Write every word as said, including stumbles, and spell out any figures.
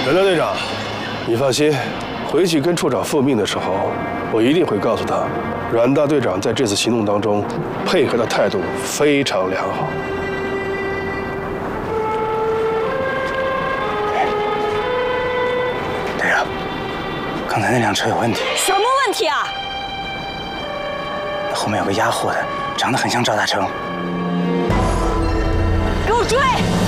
阮大队长，你放心，回去跟处长复命的时候，我一定会告诉他，阮大队长在这次行动当中配合的态度非常良好。 队长，刚才那辆车有问题。 什么问题啊？ 那后面有个押货的，长得很像赵大成。 给我追！